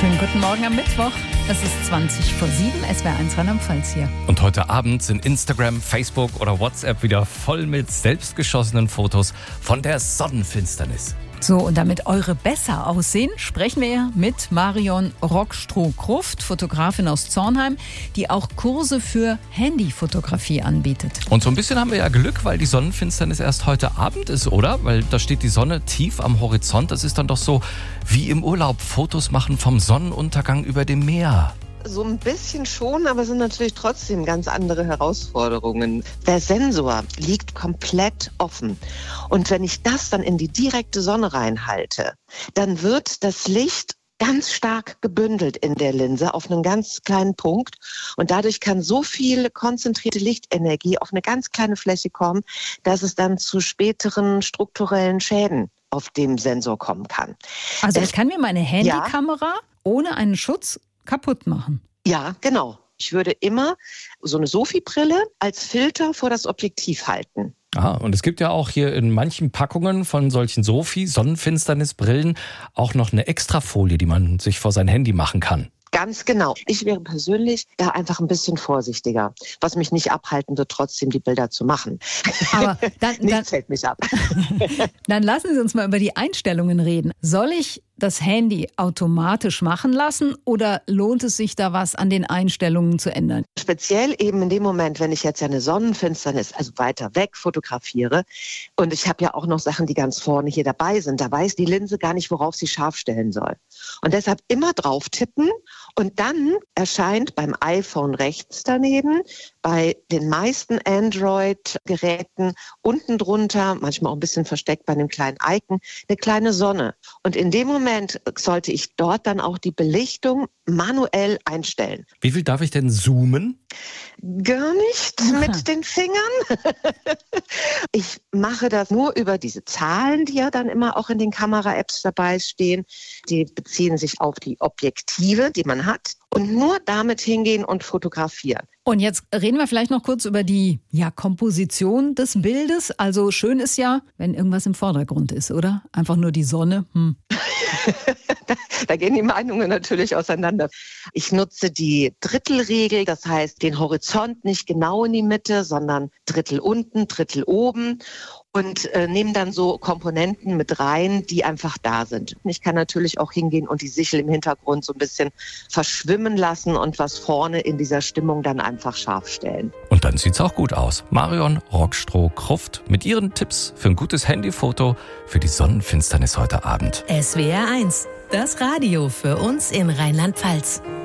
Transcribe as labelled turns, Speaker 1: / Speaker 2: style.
Speaker 1: Schönen guten Morgen am Mittwoch. Es ist 20 vor 7, SWR 1 Rheinland-Pfalz hier.
Speaker 2: Und heute Abend sind Instagram, Facebook oder WhatsApp wieder voll mit selbstgeschossenen Fotos von der Sonnenfinsternis.
Speaker 1: So, und damit eure besser aussehen, sprechen wir mit Marion Rockstroh-Kruft, Fotografin aus Zornheim, die auch Kurse für Handyfotografie anbietet.
Speaker 2: Und so ein bisschen haben wir ja Glück, weil die Sonnenfinsternis erst heute Abend ist, oder? Weil da steht die Sonne tief am Horizont. Das ist dann doch so wie im Urlaub Fotos machen vom Sonnenuntergang über dem Meer.
Speaker 3: So ein bisschen schon, aber es sind natürlich trotzdem ganz andere Herausforderungen. Der Sensor liegt komplett offen. Und wenn ich das dann in die direkte Sonne reinhalte, dann wird das Licht ganz stark gebündelt in der Linse auf einen ganz kleinen Punkt. Und dadurch kann so viel konzentrierte Lichtenergie auf eine ganz kleine Fläche kommen, dass es dann zu späteren strukturellen Schäden auf dem Sensor kommen kann.
Speaker 1: Also ich kann mir meine Handykamera ohne einen Schutz kaputt machen.
Speaker 3: Ja, genau. Ich würde immer so eine Sophie-Brille als Filter vor das Objektiv halten.
Speaker 2: Ah, und es gibt ja auch hier in manchen Packungen von solchen Sophie-Sonnenfinsternisbrillen auch noch eine Extrafolie, die man sich vor sein Handy machen kann.
Speaker 3: Ganz genau. Ich wäre persönlich da einfach ein bisschen vorsichtiger, was mich nicht abhalten wird, trotzdem die Bilder zu machen.
Speaker 1: Aber
Speaker 3: Nichts hält mich ab.
Speaker 1: Dann lassen Sie uns mal über die Einstellungen reden. Soll ich das Handy automatisch machen lassen oder lohnt es sich da was an den Einstellungen zu ändern?
Speaker 3: Speziell eben in dem Moment, wenn ich jetzt eine Sonnenfinsternis, also weiter weg fotografiere und ich habe ja auch noch Sachen, die ganz vorne hier dabei sind, da weiß die Linse gar nicht, worauf sie scharf stellen soll. Und deshalb immer drauf tippen und dann erscheint beim iPhone rechts daneben, bei den meisten Android-Geräten unten drunter, manchmal auch ein bisschen versteckt bei einem kleinen Icon, eine kleine Sonne. Und in dem Moment sollte ich dort dann auch die Belichtung manuell einstellen.
Speaker 2: Wie viel darf ich denn zoomen?
Speaker 3: Gar nicht mit den Fingern. Ich mache das nur über diese Zahlen, die ja dann immer auch in den Kamera-Apps dabei stehen. Die beziehen sich auf die Objektive, die man hat. Und nur damit hingehen und fotografieren.
Speaker 1: Und jetzt reden wir vielleicht noch kurz über die Komposition des Bildes. Also schön ist ja, wenn irgendwas im Vordergrund ist, oder? Einfach nur die Sonne.
Speaker 3: Da gehen die Meinungen natürlich auseinander. Ich nutze die Drittelregel, das heißt den Horizont nicht genau in die Mitte, sondern Drittel unten, Drittel oben und nehme dann so Komponenten mit rein, die einfach da sind. Ich kann natürlich auch hingehen und die Sichel im Hintergrund so ein bisschen verschwimmen lassen und was vorne in dieser Stimmung dann einfach scharf stellen.
Speaker 2: Und dann sieht's auch gut aus. Marion Rockstroh-Kruft mit ihren Tipps für ein gutes Handyfoto für die Sonnenfinsternis heute Abend.
Speaker 4: SWR 1, das Radio für uns in Rheinland-Pfalz.